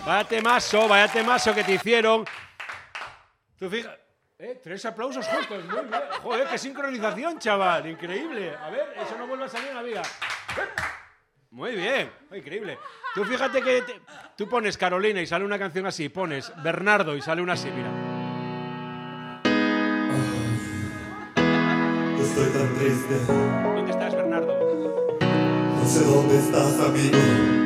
Vaya temazo que te hicieron. Tú fíjate. 3 aplausos juntos, muy bien. Joder, qué sincronización, chaval. Increíble. A ver, eso no vuelve a salir en la vida. Muy bien, increíble. Tú fíjate que tú pones Carolina y sale una canción así, pones Bernardo y sale una así, mira. Estoy tan triste. ¿Dónde estás, Bernardo? No sé dónde estás, amigo.